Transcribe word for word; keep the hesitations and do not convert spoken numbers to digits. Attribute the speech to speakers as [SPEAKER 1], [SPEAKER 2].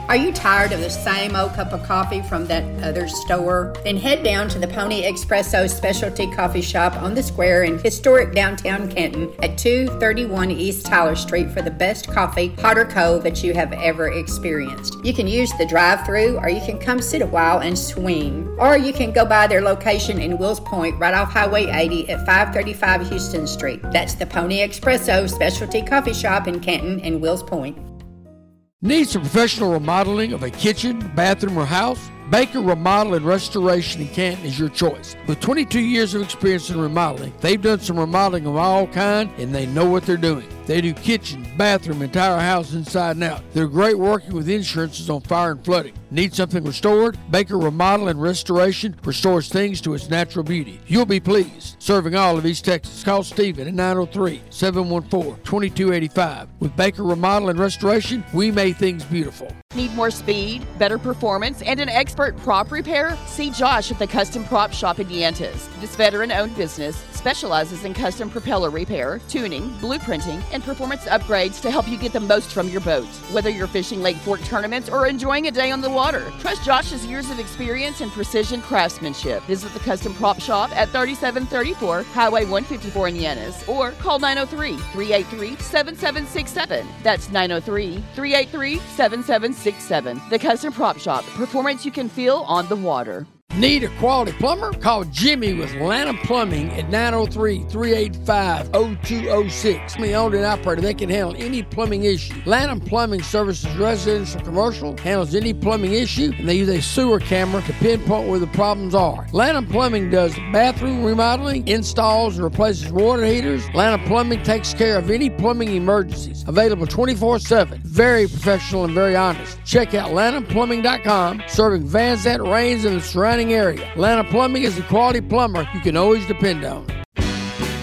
[SPEAKER 1] Are you tired of the same old cup of coffee from that other store? Then head down to the Pony Espresso Specialty Coffee Shop on the square in historic downtown Canton at two thirty-one East Tyler Street for the best coffee, hot or cold, that you have ever experienced. You can use the drive-thru, or you can come sit a while and swing. Or you can go by their location in Wills Point right off Highway eighty at five thirty-five Houston Street. That's the Pony Espresso Specialty Coffee Shop in Canton and Wills Point.
[SPEAKER 2] Need some professional remodeling of a kitchen, bathroom, or house? Baker Remodel and Restoration in Canton is your choice. With twenty-two years of experience in remodeling, they've done some remodeling of all kind, and they know what they're doing. They do kitchen, bathroom, entire house inside and out. They're great working with insurances on fire and flooding. Need something restored? Baker Remodel and Restoration restores things to its natural beauty. You'll be pleased. Serving all of East Texas. Call Stephen at nine oh three, seven one four, two two eight five. With Baker Remodel and Restoration, we make things beautiful.
[SPEAKER 3] Need more speed, better performance, and an expert prop repair? See Josh at the Custom Prop Shop in Yantas. This veteran-owned business specializes in custom propeller repair, tuning, blueprinting, and performance upgrades to help you get the most from your boat. Whether you're fishing Lake Fork tournaments or enjoying a day on the water, trust Josh's years of experience and precision craftsmanship. Visit the Custom Prop Shop at thirty-seven thirty-four Highway one fifty-four in Yantas, or call nine oh three, three eight three, seven seven six seven. That's nine oh three, three eight three, seven seven six seven. The Custom Prop Shop, performance you can feel on the water.
[SPEAKER 2] Need a quality plumber? Call Jimmy with Lanham Plumbing at nine oh three, three eight five, oh two oh six. The owned and operator, they can handle any plumbing issue. Lanham Plumbing services residential, commercial, handles any plumbing issue, and they use a sewer camera to pinpoint where the problems are. Lanham Plumbing does bathroom remodeling, installs, and replaces water heaters. Lanham Plumbing takes care of any plumbing emergencies. Available twenty-four seven. Very professional and very honest. Check out lanham plumbing dot com, serving Van Zant, Rains, and the surrounding area. Lanham Plumbing is the quality plumber you can always depend on.